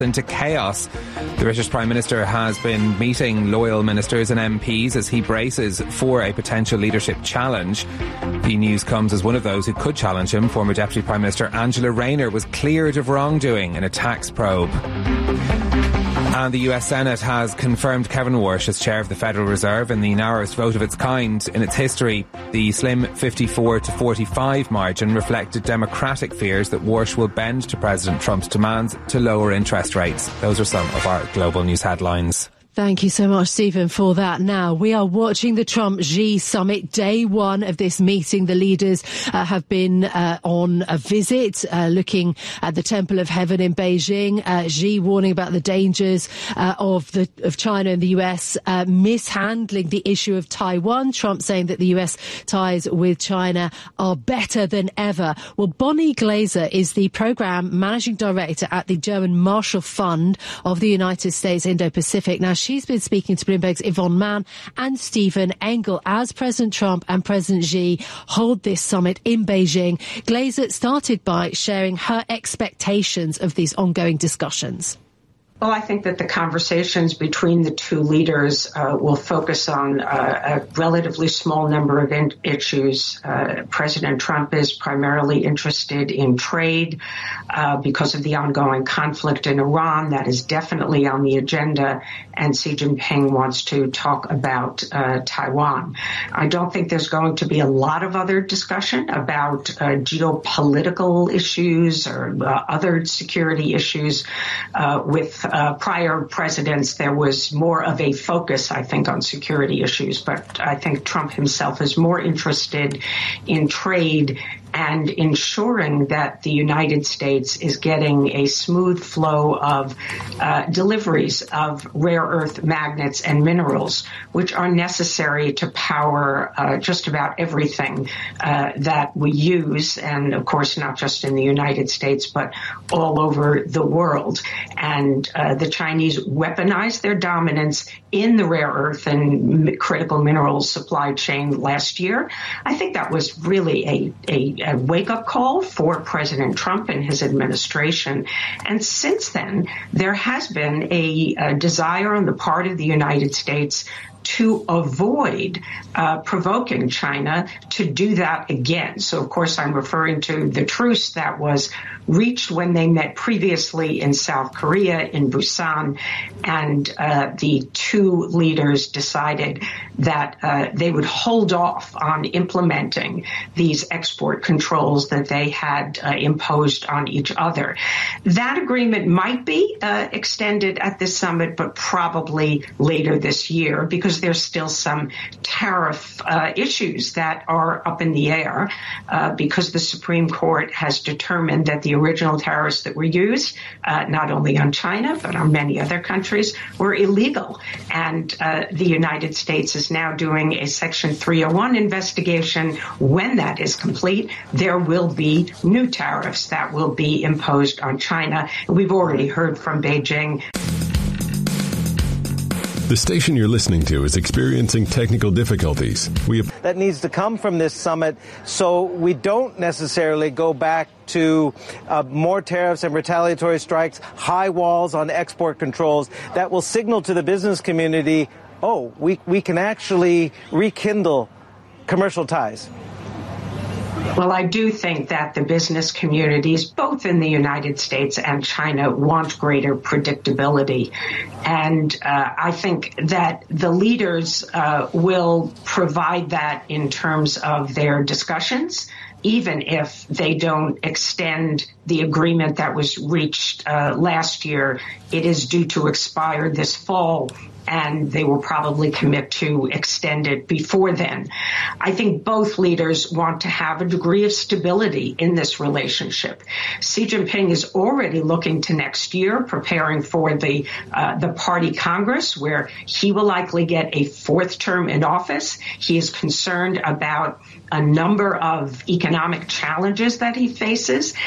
into chaos. The British Prime Minister has been meeting loyal ministers and MPs as he braces for a potential leadership challenge. The news comes as one of those who could challenge him, former Deputy Prime Minister Angela Rayner, was cleared of wrongdoing in a tax probe. And the US Senate has confirmed Kevin Warsh as chair of the Federal Reserve in the narrowest vote of its kind in its history. The slim 54-45 margin reflected Democratic fears that Warsh will bend to President Trump's demands to lower interest rates. Those are some of our global news headlines. Thank you so much, Stephen, for that. Now, we are watching the Trump-Xi summit, day one of this meeting. The leaders have been on a visit, looking at the Temple of Heaven in Beijing. Xi warning about the dangers of China and the US mishandling the issue of Taiwan. Trump saying that the US ties with China are better than ever. Well, Bonnie Glaser is the program managing director at the German Marshall Fund of the United States Indo-Pacific. Now, she's been speaking to Bloomberg's Yvonne Mann and Stephen Engel as President Trump and President Xi hold this summit in Beijing. Glaser started by sharing her expectations of these ongoing discussions. Well, I think that the conversations between the two leaders will focus on a relatively small number of issues. President Trump is primarily interested in trade because of the ongoing conflict in Iran. That is definitely on the agenda. And Xi Jinping wants to talk about Taiwan. I don't think there's going to be a lot of other discussion about geopolitical issues or other security issues with prior presidents. There was more of a focus, I think, on security issues, but I think Trump himself is more interested in trade and ensuring that the United States is getting a smooth flow of deliveries of rare earth magnets and minerals, which are necessary to power just about everything that we use, and of course not just in the United States, but all over the world. And the Chinese weaponized their dominance in the rare earth and critical minerals supply chain last year. I think that was really a wake-up call for President Trump and his administration. And since then, there has been a desire on the part of the United States to avoid provoking China to do that again. So, of course, I'm referring to the truce that was reached when they met previously in South Korea, in Busan, and the two leaders decided that they would hold off on implementing these export controls that they had imposed on each other. That agreement might be extended at this summit, but probably later this year, because there's still some tariff issues that are up in the air because the Supreme Court has determined that the original tariffs that were used, not only on China, but on many other countries, were illegal. And the United States is now doing a Section 301 investigation. When that is complete, there will be new tariffs that will be imposed on China. We've already heard from Beijing. The station you're listening to is experiencing technical difficulties. That needs to come from this summit so we don't necessarily go back to more tariffs and retaliatory strikes, high walls on export controls that will signal to the business community, oh, we can actually rekindle commercial ties. Well, I do think that the business communities, both in the United States and China, want greater predictability. And I think that the leaders will provide that in terms of their discussions, even if they don't extend the agreement that was reached last year. It is due to expire this fall, and they will probably commit to extend it before then. I think both leaders want to have a degree of stability in this relationship. Xi Jinping is already looking to next year, preparing for the Party Congress, where he will likely get a fourth term in office. He is concerned about a number of economic challenges that he faces, and he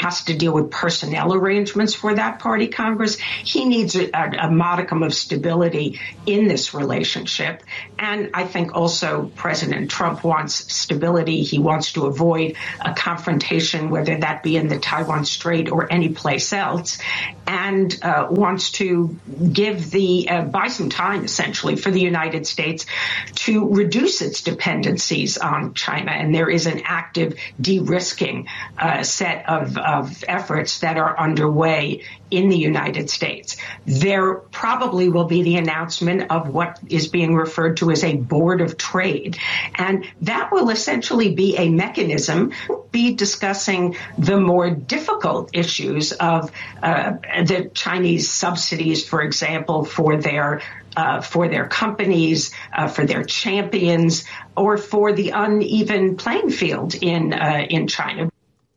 has to deal with personnel arrangements for that party Congress. He needs a modicum of stability in this relationship. And I think also President Trump wants stability. He wants to avoid a confrontation, whether that be in the Taiwan Strait or any place else, and wants to give buy some time, essentially, for the United States to reduce its dependencies on China. And there is an active de-risking set of efforts that are underway in the United States. There probably will be the announcement of what is being referred to as a board of trade. And that will essentially be a mechanism, be discussing the more difficult issues of the Chinese subsidies, for example, for their companies, for their champions, or for the uneven playing field in China.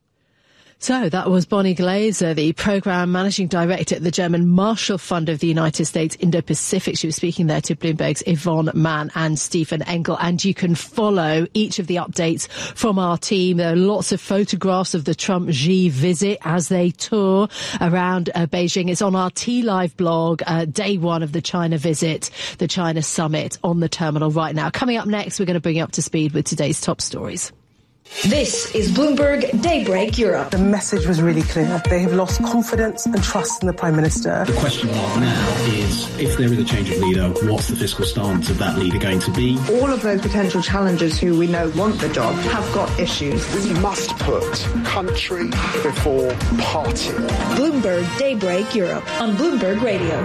So that was Bonnie Glaser, the Programme Managing Director at the German Marshall Fund of the United States Indo-Pacific. She was speaking there to Bloomberg's Yvonne Mann and Stephen Engel. And you can follow each of the updates from our team. There are lots of photographs of the Trump-Xi visit as they tour around Beijing. It's on our T-Live blog, day one of the China visit, the China summit on the terminal right now. Coming up next, we're going to bring you up to speed with today's top stories. This is Bloomberg Daybreak Europe. The message was really clear. They have lost confidence and trust in the Prime Minister. The question mark now is, if there is a change of leader, what's the fiscal stance of that leader going to be? All of those potential challengers who we know want the job have got issues. We must put country before party. Bloomberg Daybreak Europe on Bloomberg Radio.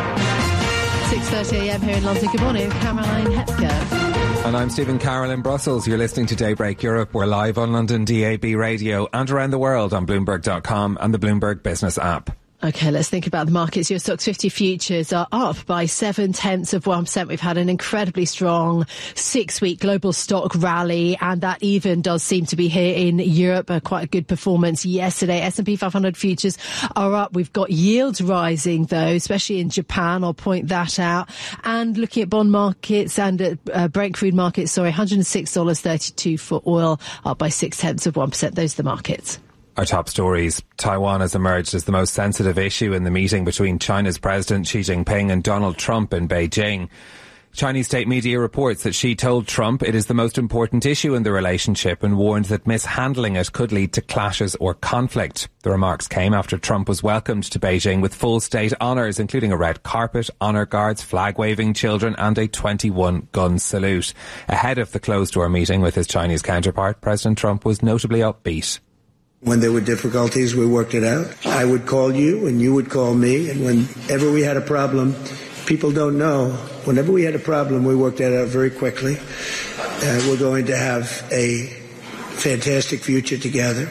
6:30 a.m. here in London. Good morning, Caroline Hepker. And I'm Stephen Carroll in Brussels. You're listening to Daybreak Europe. We're live on London DAB radio and around the world on Bloomberg.com and the Bloomberg Business app. OK, let's think about the markets. Your Stoxx 50 futures are up by 0.7%. We've had an incredibly strong 6-week global stock rally, and that even does seem to be here in Europe. Quite a good performance yesterday. S&P 500 futures are up. We've got yields rising, though, especially in Japan. I'll point that out. And looking at bond markets and Brent crude markets, $106.32 for oil, up by 0.6%. Those are the markets. Our top stories. Taiwan has emerged as the most sensitive issue in the meeting between China's President Xi Jinping and Donald Trump in Beijing. Chinese state media reports that Xi told Trump it is the most important issue in the relationship and warned that mishandling it could lead to clashes or conflict. The remarks came after Trump was welcomed to Beijing with full state honours, including a red carpet, honour guards, flag-waving children and a 21-gun salute. Ahead of the closed-door meeting with his Chinese counterpart, President Trump was notably upbeat. When there were difficulties, we worked it out. I would call you and you would call me. And whenever we had a problem, people don't know. Whenever we had a problem, we worked that out very quickly. We're going to have a fantastic future together.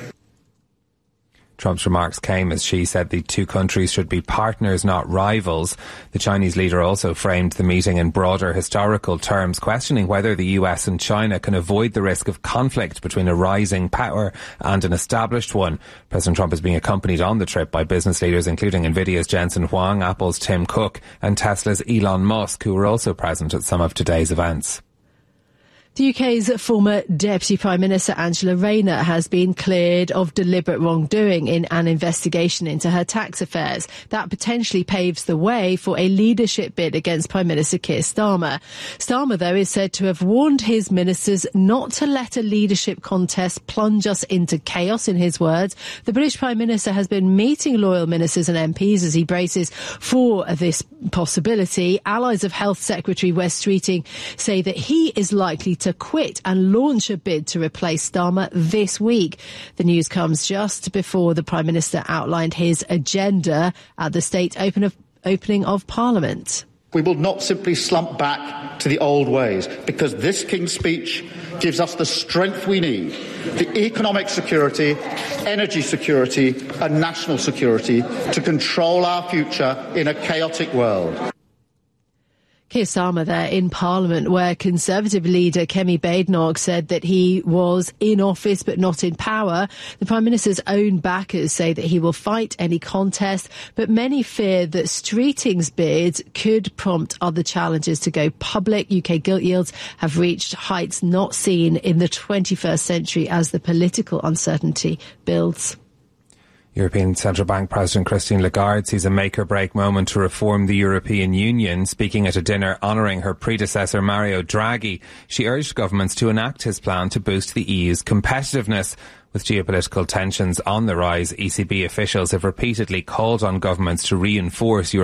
Trump's remarks came as Xi said the two countries should be partners, not rivals. The Chinese leader also framed the meeting in broader historical terms, questioning whether the US and China can avoid the risk of conflict between a rising power and an established one. President Trump is being accompanied on the trip by business leaders including Nvidia's Jensen Huang, Apple's Tim Cook and Tesla's Elon Musk, who were also present at some of today's events. The UK's former Deputy Prime Minister Angela Rayner has been cleared of deliberate wrongdoing in an investigation into her tax affairs. That potentially paves the way for a leadership bid against Prime Minister Keir Starmer. Starmer, though, is said to have warned his ministers not to let a leadership contest plunge us into chaos, in his words. The British Prime Minister has been meeting loyal ministers and MPs as he braces for this possibility. Allies of Health Secretary Wes Streeting say that he is likely to quit and launch a bid to replace Starmer this week. The news comes just before the Prime Minister outlined his agenda at the state opening of Parliament. We will not simply slump back to the old ways, because this King's Speech gives us the strength we need, the economic security, energy security and national security to control our future in a chaotic world. Keir Starmer there in Parliament, where Conservative leader Kemi Badenoch said that he was in office but not in power. The Prime Minister's own backers say that he will fight any contest, but many fear that Streeting's bid could prompt other challenges to go public. UK gilt yields have reached heights not seen in the 21st century as the political uncertainty builds. European Central Bank President Christine Lagarde sees a make-or-break moment to reform the European Union. Speaking at a dinner honouring her predecessor Mario Draghi, she urged governments to enact his plan to boost the EU's competitiveness. With geopolitical tensions on the rise, ECB officials have repeatedly called on governments to reinforce